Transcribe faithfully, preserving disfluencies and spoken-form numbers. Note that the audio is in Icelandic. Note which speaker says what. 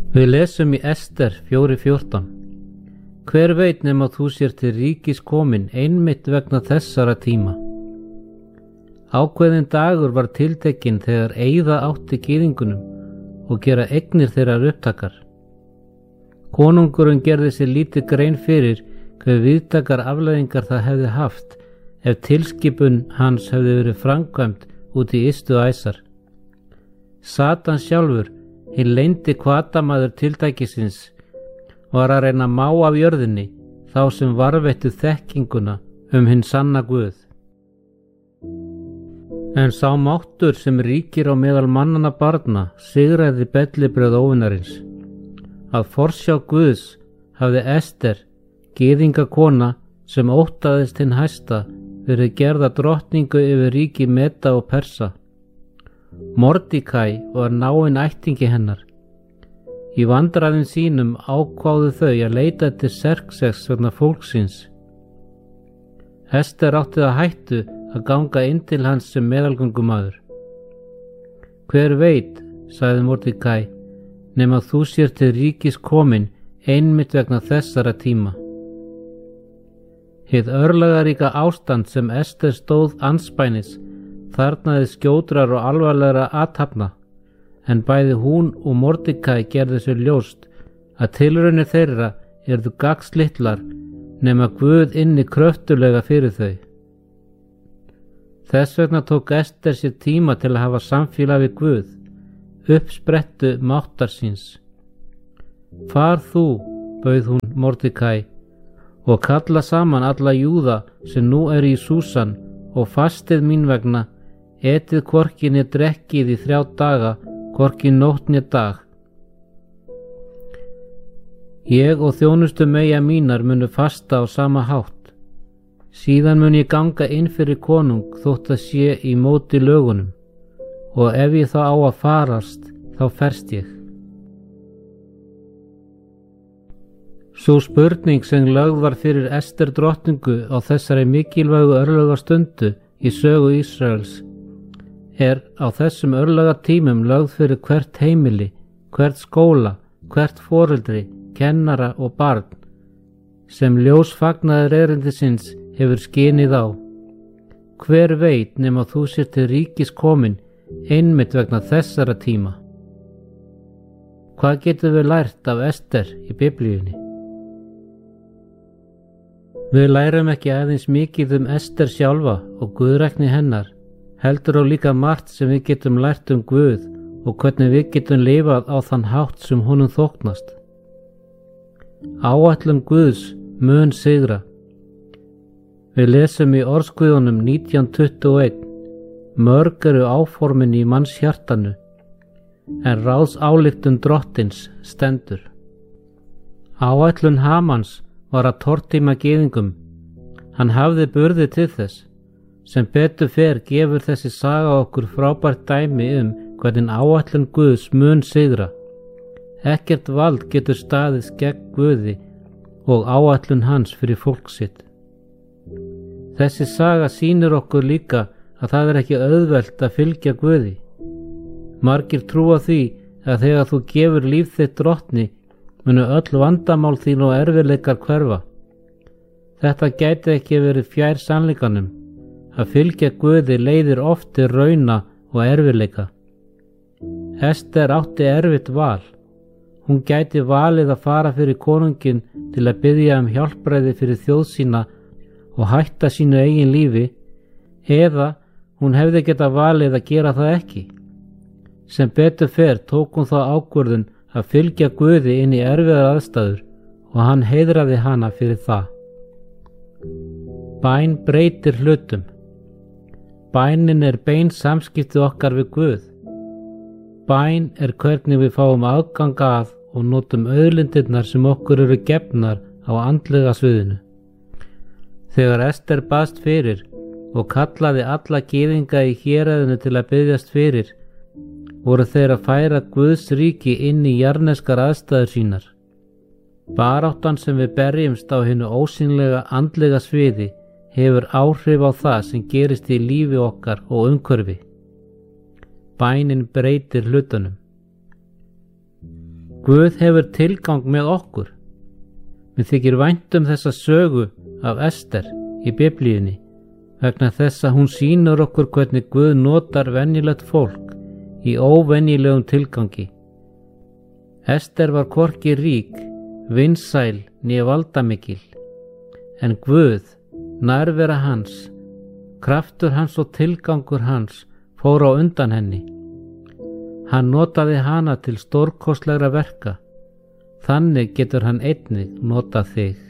Speaker 1: Við lesum í Ester fjóra fjórtán. Hver veit nema þú sér til ríkis komin einmitt vegna þessara tíma. Ákveðin dagur var tiltekinn þegar eyða átti gyðingunum og gera eignir þeirra upptakar. Konungurinn gerði sér lítið grein fyrir hver viðtakar afleiðingar það hefði haft ef tilskipun hans hefði verið framkvæmt út í ystu æsar. Satan sjálfur, hinn leyndi hvatamaður tiltækisins, var að reyna að má af jörðinni þá sem varðveittu þekkinguna um hinn sanna Guð. En sá máttur sem ríkir á meðal mannanna barna sigraði bellibrögð óvinarins. Að forsjá Guðs hafði Ester, gyðingakona sem óttaðist hinn hæsta, verið gerða drottningu yfir ríki Meda og Persa. Mordekæ var náinn ættingi hennar. Í vandræðum sínum ákváðu þau að leita til Xerxes vegna fólksins. Ester átti það hættu að ganga inn til hans sem meðalgöngumaður. Hver veit, sagði Mordekæ, nema þú sér til ríkis komin einmitt vegna þessara tíma. Hið örlagaríka ástand sem Ester stóð andspænis þarnaði skjótrar og alvarlegra athafna, en bæði hún og Mordekæ gerðu sér ljóst að tilraunir þeirra yrðu gagnslitlar nema Guð inni kröftulega fyrir þau. Þess vegna tók Ester sér tíma til að hafa samfélag við Guð, uppsprettu máttar síns. Far þú, bauð hún Mordekæ, og kalla saman alla Júða sem nú er í Súsan og fastið mín vegna, etið hvorki né drekkið í þrjá daga, hvorki nótt né dag. Ég og þjónustu meyja mínar munu fasta á sama hátt. Síðan mun ég ganga inn fyrir konung þótt að sé í móti lögunum, og ef ég þá á að farast, þá ferst ég. Sú spurning sem lögð var fyrir Ester drottningu á þessari mikilvægu örlagastundu í sögu Ísraels er á þessum örlagatímum lögð fyrir hvert heimili, hvert skóla, hvert foreldri, kennara og barn, sem ljós fagnaður erindisins hefur skinið á. Hver veit nema þú sér til ríkis komin einmitt vegna þessara tíma. Hvað getum við lært af Ester í Biblíunni? Við lærum ekki aðeins mikið um Ester sjálfa og guðrækni hennar, heldur og líka margt sem við getum lært um Guð og hvernig við getum lifað á þann hátt sem honum þóknast. Áætlun Guðs mun sigra. Við lesum í Orðsguðunum nítján tuttugu og einn, mörg eru áformin í manns hjartanu, en ráðsályktun drottins stendur. Áætlun Hamans var að tortíma gyðingum. Hann hafði burði til þess. Sem betur fer gefur þessi saga okkur frábært dæmi um hvernig áætlun Guðs mun sigra. Ekkert vald getur staðist gegn Guði og áætlun hans fyrir fólk sitt. Þessi saga sýnir okkur líka að það er ekki auðvelt að fylgja Guði. Margir trúa því að þegar þú gefur líf þitt drottni munu öll vandamál þín og erfiðleikar hverfa. Þetta gæti ekki verið fjær sannleikanum. Að fylgja Guði leiðir oft til rauna og erfiðleika. Ester átti erfitt val. Hún gæti valið að fara fyrir konunginn til að biðja um hjálpræði fyrir þjóð sína og hætta sínu eigin lífi, eða hún hefði getað valið að gera það ekki. Sem betur fer tók hún þá ákvörðun að fylgja Guði inn í erfiðar aðstæður og hann heiðraði hana fyrir það. Bæn breytir hlutum. Bænin er bein samskipti okkar við Guð. Bæn er hvernig við fáum aðgang að og notum auðlindirnar sem okkur eru gefnar á andlega sviðinu. Þegar Ester baðst fyrir og kallaði alla gyðinga í héraðinu til að biðjast fyrir, voru þeir að færa Guðs ríki inn í jarneskar aðstæður sínar. Baráttan sem við berjumst á hinu ósýnilega andlega sviði hefur áhrif á það sem gerist í lífi okkar og umhverfi. Bænin breytir hlutunum. Guð hefur tilgang með okkur. Mér þykir vænt um þessa sögu af Ester í Biblíunni vegna þess að hún sýnir okkur hvernig Guð notar venjulegt fólk í óvenjulegum tilgangi. Ester var hvorki rík, vinsæl né valdamikil, en Guð, nærvera hans, kraftur hans og tilgangur hans fór á undan henni. Hann notaði hana til stórkostlegra verka. Þannig getur hann einnig notað þig.